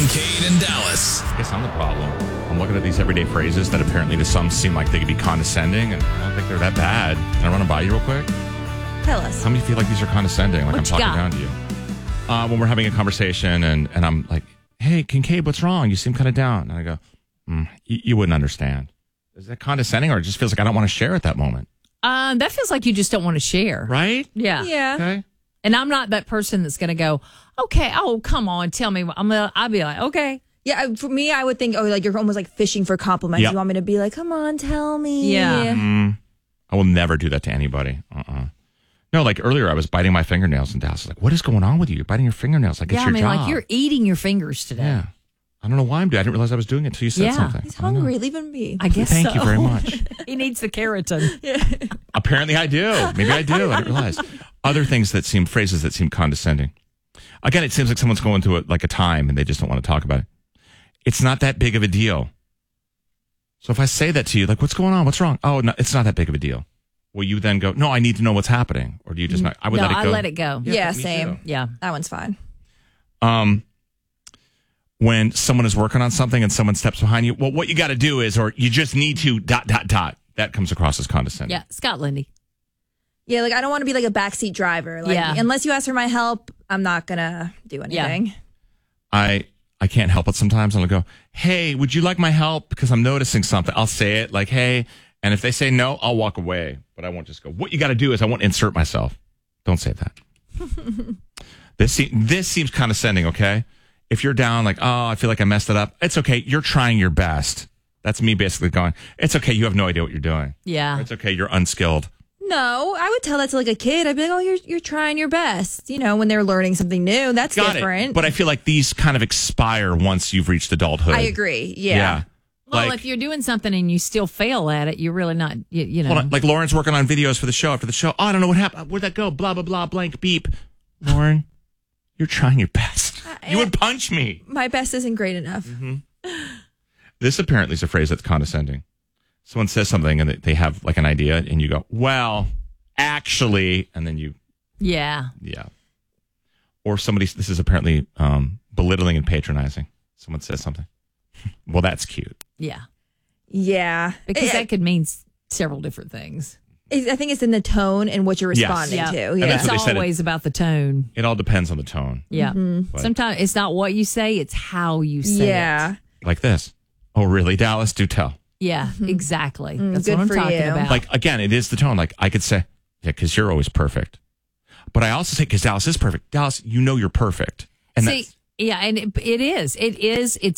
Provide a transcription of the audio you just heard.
Kincaid and Dallas. I guess I'm the problem. I'm looking at these everyday phrases that apparently to some seem like they could be condescending, and I don't think they're that bad. Can I run them by you real quick? Tell us. How many feel like these are condescending? Like What I'm you talking got? down to you. When we're having a conversation and I'm like, hey, Kincaid, what's wrong? You seem kind of down. And I go, you wouldn't understand. Is that condescending, or it just feels like I don't want to share at that moment? That feels like you just don't want to share. Right? Yeah. Yeah. Okay. And I'm not that person that's going to go, okay, oh, come on, tell me. I'll be like, okay. Yeah, for me, I would think, like you're almost like fishing for compliments. Yep. You want me to be like, come on, tell me. Yeah. I will never do that to anybody. No, like earlier I was biting my fingernails and Dallas was like, what is going on with you? You're biting your fingernails like it's Yeah, your I mean, job. like you're eating your fingers today. Yeah. I don't know why I'm doing it. I didn't realize I was doing it until you said Yeah. something. He's I don't know. hungry. Leave him be. I guess Thank so. you very much. He needs the keratin. Apparently I do. Maybe I do. I didn't realize. Other things that seem, phrases that seem condescending. Again, it seems like someone's going through like a time and they just don't want to talk about it. It's not that big of a deal. So if I say that to you, like, what's going on? What's wrong? Oh, no, it's not that big of a deal. Will you then go, no, I need to know what's happening? Or do you just not? I would No, let it I go. let it go. Yeah, me same. too. Yeah. That one's fine. When someone is working on something and someone steps behind you, well, what you got to do is, or you just need to ... That comes across as condescending. Yeah. Scott Lindy. Yeah, like I don't want to be like a backseat driver. Like, Yeah. unless you ask for my help, I'm not gonna do anything. I can't help it sometimes. I'll go, hey, would you like my help? Because I'm noticing something. I'll say it like, hey. And if they say no, I'll walk away. But I won't just go, what you got to do is I won't insert myself. Don't say that. This seems condescending, okay? If you're down like, oh, I feel like I messed it up. It's okay. You're trying your best. That's me basically going, it's okay. You have no idea what you're doing. Yeah. Or it's okay. You're unskilled. No, I would tell that to like a kid. I'd be like, oh, you're trying your best. You know, when they're learning something new, that's Got different. it. But I feel like these kind of expire once you've reached adulthood. I agree. Yeah. Well, Like- if you're doing something and you still fail at it, you're really not, you know. Hold on. Like Lauren's working on videos for the show. After the show, oh, I don't know what happened. Where'd that go? Blah, blah, blah, blank, beep. Lauren, you're trying your best. You would punch me. My best isn't great enough. This apparently is a phrase that's condescending. Someone says something and they have like an idea and you go, well, actually, and then you, Yeah. yeah. Or this is apparently belittling and patronizing. Someone says something. Well, that's cute. Yeah. Yeah. Because that could mean several different things. I think it's in the tone and what you're responding Yeah. to. And Yeah. that's It's what they said. always about the tone. It all depends on the tone. Yeah. But- Sometimes it's not what you say, it's how you say Yeah. it. Like this. Oh, really, Dallas? Do tell. Yeah, exactly. That's good what I'm for talking you. about. Like, again, it is the tone. Like, I could say, yeah, because you're always perfect. But I also say, because Dallas is perfect. Dallas, you know you're perfect. And See, yeah, and it is. It's